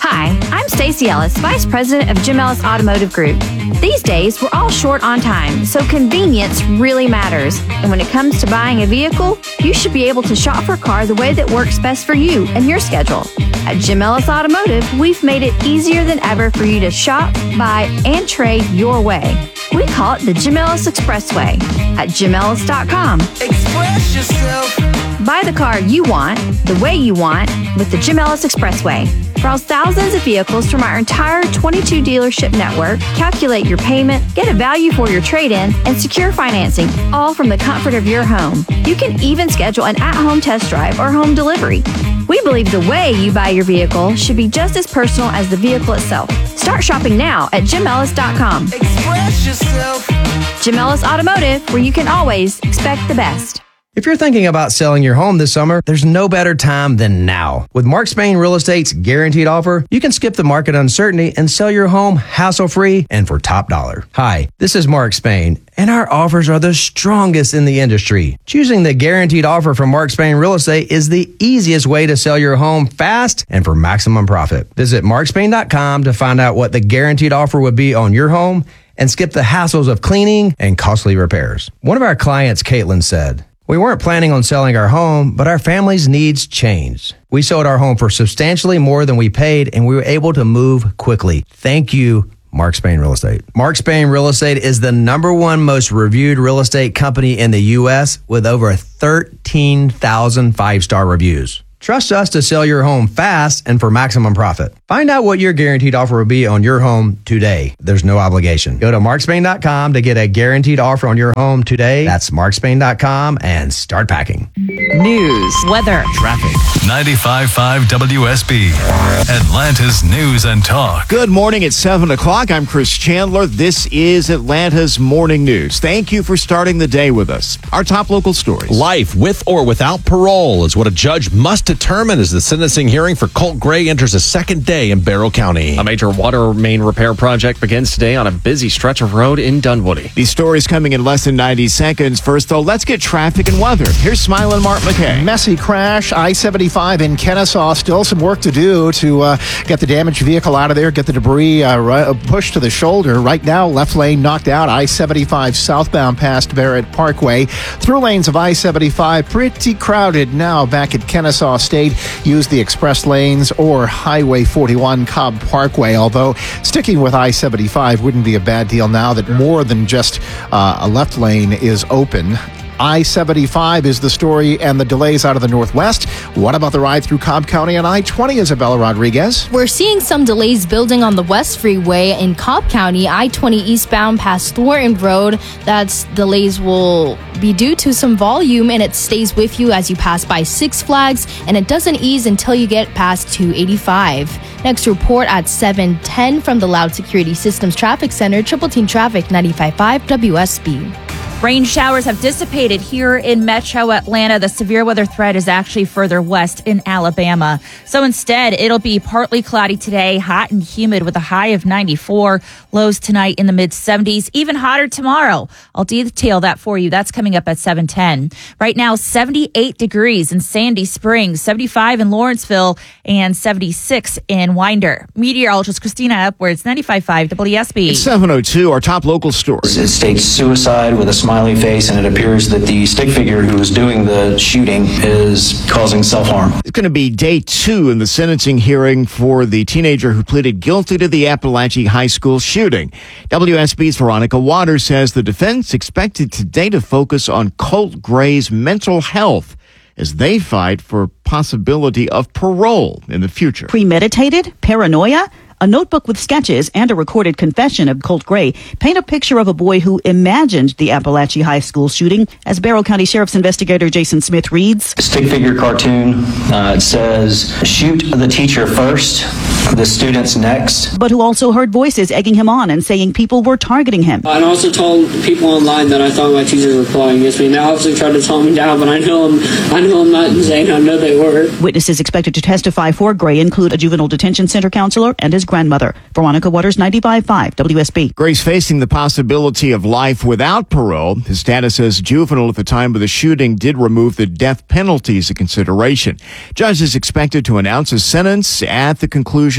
Hi, I'm Stacey Ellis, Vice President of Jim Ellis Automotive Group. These days, we're all short on time, so convenience really matters. And when it comes to buying a vehicle, you should be able to shop for a car the way that works best for you and your schedule. At Jim Ellis Automotive, we've made it easier than ever for you to shop, buy, and trade your way. We call it the Jim Ellis Expressway at jim ellis dot com. Express yourself. Buy the car you want, the way you want, with the Jim Ellis Expressway. Browse thousands of vehicles from our entire twenty-two dealership network, calculate your payment, get a value for your trade-in, and secure financing, all from the comfort of your home. You can even schedule an at-home test drive or home delivery. We believe the way you buy your vehicle should be just as personal as the vehicle itself. Start shopping now at jim ellis dot com. Express yourself. Jim Ellis Automotive, where you can always expect the best. If you're thinking about selling your home this summer, there's no better time than now. With Mark Spain Real Estate's guaranteed offer, you can skip the market uncertainty and sell your home hassle-free and for top dollar. Hi, this is Mark Spain, and our offers are the strongest in the industry. Choosing the guaranteed offer from Mark Spain Real Estate is the easiest way to sell your home fast and for maximum profit. Visit mark spain dot com to find out what the guaranteed offer would be on your home and skip the hassles of cleaning and costly repairs. One of our clients, Caitlin, said, "We weren't planning on selling our home, but our family's needs changed. We sold our home for substantially more than we paid, and we were able to move quickly. Thank you, Mark Spain Real Estate." Mark Spain Real Estate is the number one most reviewed real estate company in the U S with over thirteen thousand five-star reviews. Trust us to sell your home fast and for maximum profit. Find out what your guaranteed offer will be on your home today. There's no obligation. Go to mark spain dot com to get a guaranteed offer on your home today. That's mark spain dot com and start packing. News, weather, traffic. ninety-five point five W S B, Atlanta's News and Talk. Good morning at seven o'clock. I'm Chris Chandler. This is Atlanta's Morning News. Thank you for starting the day with us. Our top local stories. Life with or without parole is what a judge must determine as the sentencing hearing for Colt Gray enters a second day in Barrow County. A major water main repair project begins today on a busy stretch of road in Dunwoody. These stories coming in less than ninety seconds. First, though, let's get traffic and weather. Here's Smile and Mark McKay. Messy crash, I seventy-five in Kennesaw. Still some work to do to uh, get the damaged vehicle out of there, get the debris uh, right, pushed to the shoulder. Right now, left lane knocked out. I seventy-five southbound past Barrett Parkway. Through lanes of I seventy-five pretty crowded now back at Kennesaw State. Use the express lanes or Highway forty-one Cobb Parkway, although sticking with I seventy-five wouldn't be a bad deal now that more than just uh, a left lane is open. I seventy-five is the story and the delays out of the northwest. What about the ride through Cobb County on I twenty, Isabella Rodriguez? We're seeing some delays building on the West Freeway in Cobb County, I twenty eastbound past Thornton Road. That's delays will be due to some volume, and it stays with you as you pass by Six Flags, and it doesn't ease until you get past two eighty-five. Next report at seven ten from the Loud Security Systems Traffic Center, Triple Team Traffic, ninety-five point five W S B. Rain showers have dissipated here in metro Atlanta. The severe weather threat is actually further west in Alabama. So instead, it'll be partly cloudy today, hot and humid with a high of ninety-four. Lows tonight in the mid seventies, even hotter tomorrow. I'll detail that for you. That's coming up at seven ten. Right now, seventy-eight degrees in Sandy Springs, seventy-five in Lawrenceville, and seventy-six in Winder. Meteorologist Christina Upwards, ninety-five point five W S B. It's seven oh two, our top local story. It states suicide with a smile face, and it appears that the stick figure who was doing the shooting is causing self-harm. It's going to be day two in the sentencing hearing for the teenager who pleaded guilty to the Appalachia High School shooting. W S B's Veronica Waters says the defense expected today to focus on Colt Gray's mental health as they fight for possibility of parole in the future. Premeditated? Paranoia? A notebook with sketches and a recorded confession of Colt Gray paint a picture of a boy who imagined the Appalachia High School shooting, as Barrow County Sheriff's investigator Jason Smith reads. Stick figure cartoon. Uh, it says, shoot the teacher first, the students next. But who also heard voices egging him on and saying people were targeting him. I also told people online that I thought my teachers were plotting against me. They obviously tried to calm me down, but I know I'm, I know I'm not insane. I know they were. Witnesses expected to testify for Gray include a juvenile detention center counselor and his grandmother. Veronica Waters, ninety-five point five W S B. Gray's facing the possibility of life without parole. His status as juvenile at the time of the shooting did remove the death penalty as a consideration. Judge is expected to announce a sentence at the conclusion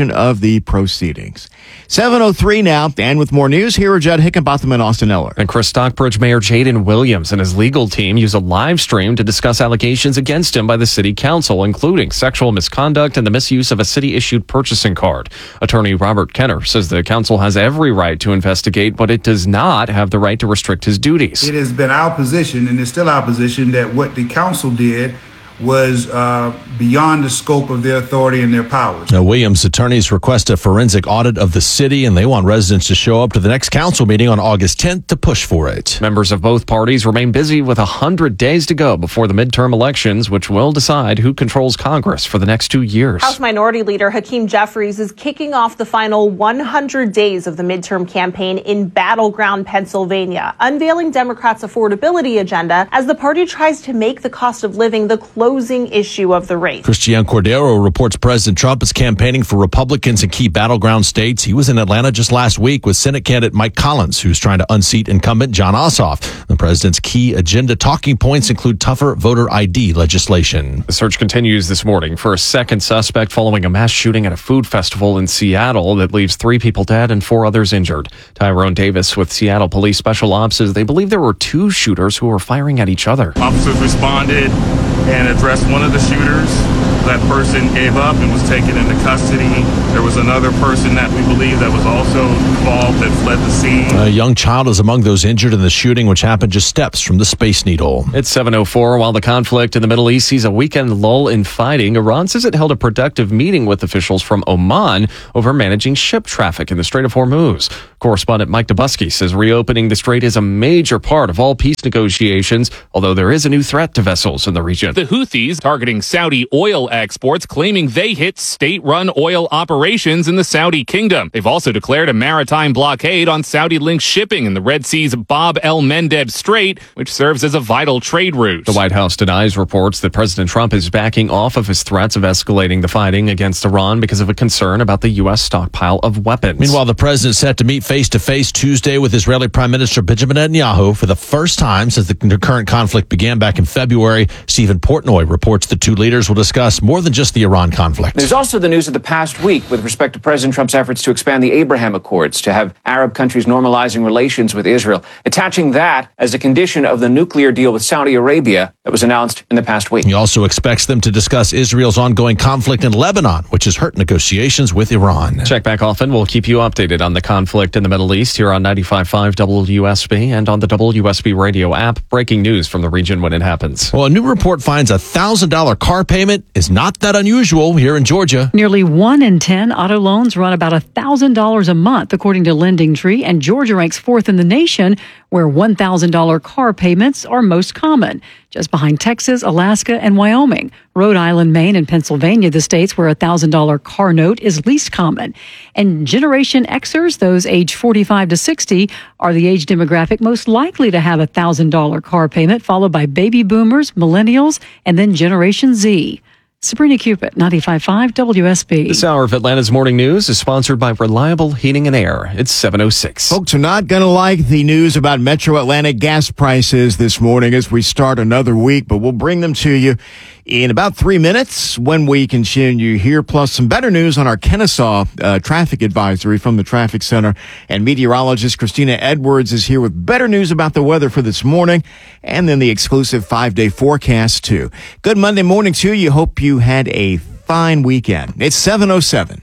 conclusion of the proceedings. seven oh three now, and with more news, here are Judd Hickenbotham and Austin Eller. And Chris Stockbridge Mayor Jaden Williams and his legal team use a live stream to discuss allegations against him by the city council, including sexual misconduct and the misuse of a city-issued purchasing card. Attorney Robert Kenner says the council has every right to investigate, but it does not have the right to restrict his duties. It has been our position, and it's still our position, that what the council did was uh, beyond the scope of their authority and their powers. Now, Williams' attorneys request a forensic audit of the city, and they want residents to show up to the next council meeting on August tenth to push for it. Members of both parties remain busy with one hundred days to go before the midterm elections, which will decide who controls Congress for the next two years. House Minority Leader Hakeem Jeffries is kicking off the final one hundred days of the midterm campaign in battleground Pennsylvania, unveiling Democrats' affordability agenda as the party tries to make the cost of living the closing issue of the race. Christian Cordero reports President Trump is campaigning for Republicans in key battleground states. He was in Atlanta just last week with Senate candidate Mike Collins, who's trying to unseat incumbent John Ossoff. The president's key agenda talking points include tougher voter I D legislation. The search continues this morning for a second suspect following a mass shooting at a food festival in Seattle that leaves three people dead and four others injured. Tyrone Davis with Seattle Police Special Ops says they believe there were two shooters who were firing at each other. Officers responded and addressed one of the shooters. That person gave up and was taken into custody. There was another person that we believe that was also involved that fled the scene. A young child is among those injured in the shooting, which happened just steps from the Space Needle. It's seven oh four. While the conflict in the Middle East sees a weekend lull in fighting, Iran says it held a productive meeting with officials from Oman over managing ship traffic in the Strait of Hormuz. Correspondent Mike Dubusky says reopening the strait is a major part of all peace negotiations, although there is a new threat to vessels in the region. The Houthis targeting Saudi oil exports, claiming they hit state-run oil operations in the Saudi kingdom. They've also declared a maritime blockade on Saudi-linked shipping in the Red Sea's Bab el-Mandeb Strait, which serves as a vital trade route. The White House denies reports that President Trump is backing off of his threats of escalating the fighting against Iran because of a concern about the U S stockpile of weapons. Meanwhile, the president set to meet face-to-face Tuesday with Israeli Prime Minister Benjamin Netanyahu for the first time since the current conflict began back in February. Stephen Portnoy reports the two leaders will discuss more than just the Iran conflict. There's also the news of the past week with respect to President Trump's efforts to expand the Abraham Accords to have Arab countries normalizing relations with Israel, attaching that as a condition of the nuclear deal with Saudi Arabia that was announced in the past week. He also expects them to discuss Israel's ongoing conflict in Lebanon, which has hurt negotiations with Iran. Check back often. We'll keep you updated on the conflict in the Middle East here on ninety-five point five W S B and on the W S B radio app. Breaking news from the region when it happens. Well, a new report finds a one thousand dollars car payment is not that unusual here in Georgia. Nearly one in ten auto loans run about one thousand dollars a month, according to LendingTree, and Georgia ranks fourth in the nation, where one thousand dollars car payments are most common, just behind Texas, Alaska, and Wyoming. Rhode Island, Maine, and Pennsylvania, the states where a one thousand dollars car note is least common. And Generation Xers, those age forty-five to sixty, are the age demographic most likely to have a one thousand dollars car payment, followed by baby boomers, millennials, and then Generation Z. Sabrina Cupid, ninety-five point five W S B. This hour of Atlanta's Morning News is sponsored by Reliable Heating and Air. It's seven oh six. Folks are not going to like the news about Metro Atlanta gas prices this morning as we start another week, but we'll bring them to you in about three minutes when we continue here, plus some better news on our Kennesaw uh, traffic advisory from the Traffic Center. And meteorologist Christina Edwards is here with better news about the weather for this morning and then the exclusive five-day forecast, too. Good Monday morning to you. Hope you had a fine weekend. It's seven oh seven.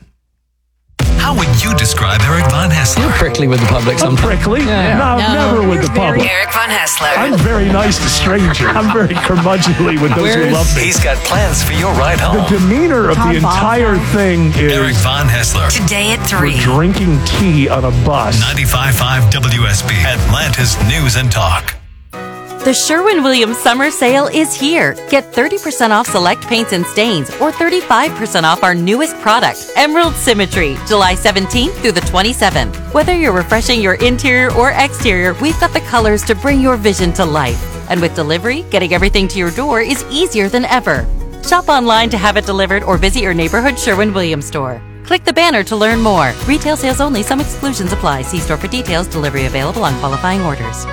How would you describe Eric Von Haessler? You're prickly with the public sometimes. Prickly? Yeah. No, No, never with the public. Eric Von Haessler. I'm very nice to strangers. I'm very curmudgeonly with those Where's, who love me. He's got plans for your ride home. The demeanor of the entire thing is Eric Von Haessler. Today at we're three. drinking tea on a bus. ninety-five point five W S B. Atlanta's News and Talk. The Sherwin-Williams Summer Sale is here. Get thirty percent off select paints and stains or thirty-five percent off our newest product, Emerald Symmetry, July seventeenth through the twenty-seventh. Whether you're refreshing your interior or exterior, we've got the colors to bring your vision to life. And with delivery, getting everything to your door is easier than ever. Shop online to have it delivered or visit your neighborhood Sherwin-Williams store. Click the banner to learn more. Retail sales only. Some exclusions apply. See store for details. Delivery available on qualifying orders.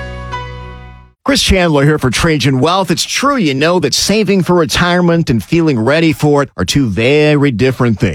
Chris Chandler here for Trajan Wealth. It's true, you know, that saving for retirement and feeling ready for it are two very different things.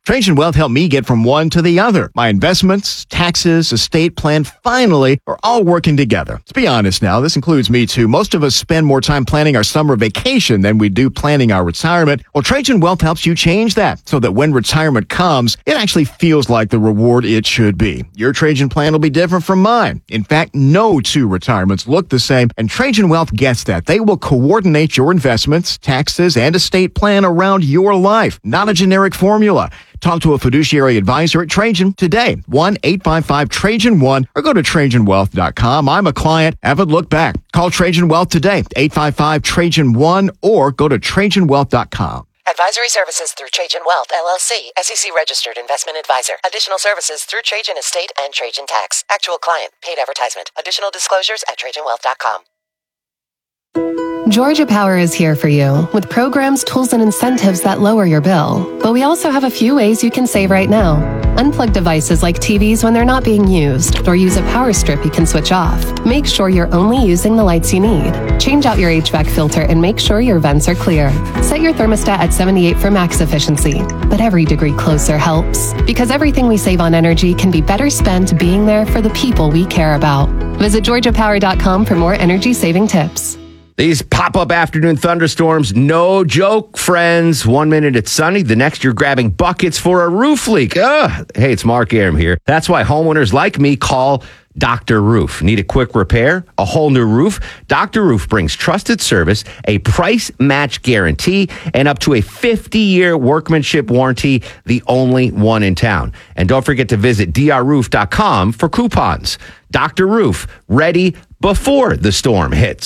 Trajan Wealth helped me get from one to the other. My investments, taxes, estate plan, finally, are all working together. Let's be honest now, this includes me too. Most of us spend more time planning our summer vacation than we do planning our retirement. Well, Trajan Wealth helps you change that so that when retirement comes, it actually feels like the reward it should be. Your Trajan plan will be different from mine. In fact, no two retirements look the same, and Trajan Wealth gets that. They will coordinate your investments, taxes, and estate plan around your life, not a generic formula. Talk to a fiduciary advisor at Trajan today. one eight five five Trajan one or go to Trajan Wealth dot com. I'm a client. Haven't looked back. Call Trajan Wealth today. eight five five Trajan one or go to Trajan Wealth dot com. Advisory services through Trajan Wealth, L L C, S E C registered investment advisor. Additional services through Trajan Estate and Trajan Tax. Actual client, paid advertisement. Additional disclosures at Trajan Wealth dot com. Georgia Power is here for you with programs, tools, and incentives that lower your bill. But we also have a few ways you can save right now. Unplug devices like T Vs when they're not being used, or use a power strip you can switch off. Make sure you're only using the lights you need. Change out your H V A C filter and make sure your vents are clear. Set your thermostat at seventy-eight for max efficiency. But every degree closer helps, because everything we save on energy can be better spent being there for the people we care about. Visit Georgia Power dot com for more energy-saving tips. These pop-up afternoon thunderstorms, no joke, friends. One minute it's sunny, the next you're grabbing buckets for a roof leak. Ugh. Hey, it's Mark Aram here. That's why homeowners like me call Doctor Roof. Need a quick repair? A whole new roof? Doctor Roof brings trusted service, a price match guarantee, and up to a fifty-year workmanship warranty, the only one in town. And don't forget to visit D R roof dot com for coupons. Doctor Roof, ready before the storm hits.